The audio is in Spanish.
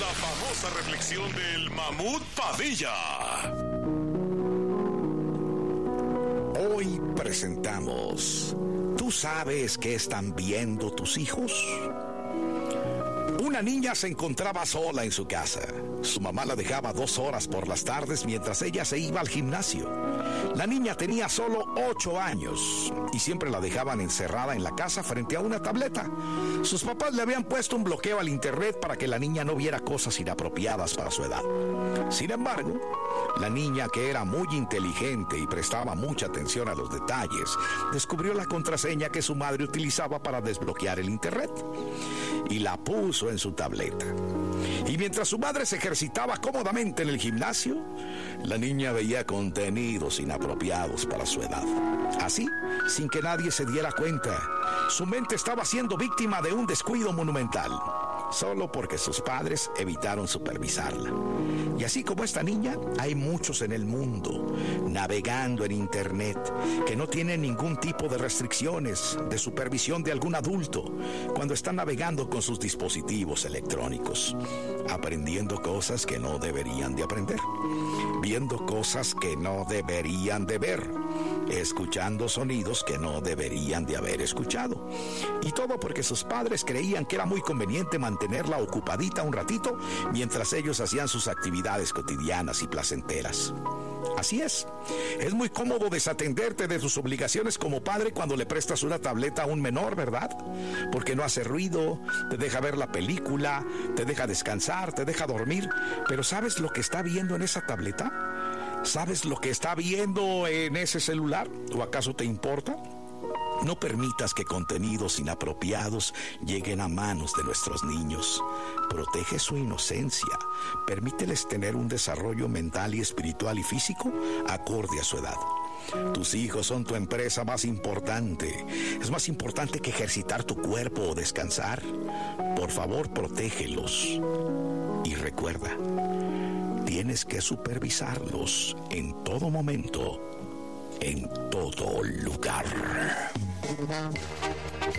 La famosa reflexión del Mamut Padilla. Hoy presentamos ¿Tú sabes qué están viendo tus hijos? Una niña se encontraba sola en su casa. Su mamá la dejaba 2 horas por las tardes mientras ella se iba al gimnasio. La niña tenía solo 8 años y siempre la dejaban encerrada en la casa frente a una tableta. Sus papás le habían puesto un bloqueo al internet para que la niña no viera cosas inapropiadas para su edad. Sin embargo, la niña, que era muy inteligente y prestaba mucha atención a los detalles, descubrió la contraseña que su madre utilizaba para desbloquear el internet y la puso en su tableta. Y mientras su madre se ejercitaba cómodamente en el gimnasio, la niña veía contenidos inapropiados para su edad. Así, sin que nadie se diera cuenta, su mente estaba siendo víctima de un descuido monumental, solo porque sus padres evitaron supervisarla. Y así como esta niña, hay muchos en el mundo, navegando en internet, que no tienen ningún tipo de restricciones, de supervisión de algún adulto, cuando están navegando con sus dispositivos electrónicos, aprendiendo cosas que no deberían de aprender, viendo cosas que no deberían de ver, escuchando sonidos que no deberían de haber escuchado. Y todo porque sus padres creían que era muy conveniente mantenerla ocupadita un ratito mientras ellos hacían sus actividades cotidianas y placenteras. Así es muy cómodo desatenderte de tus obligaciones como padre cuando le prestas una tableta a un menor, ¿verdad? Porque no hace ruido, te deja ver la película, te deja descansar, te deja dormir. Pero ¿sabes lo que está viendo en esa tableta? ¿Sabes lo que está viendo en ese celular? ¿O acaso te importa? No permitas que contenidos inapropiados lleguen a manos de nuestros niños. Protege su inocencia. Permíteles tener un desarrollo mental y espiritual y físico acorde a su edad. Tus hijos son tu empresa más importante. Es más importante que ejercitar tu cuerpo o descansar. Por favor, protégelos. Y recuerda, tienes que supervisarlos en todo momento, en todo lugar.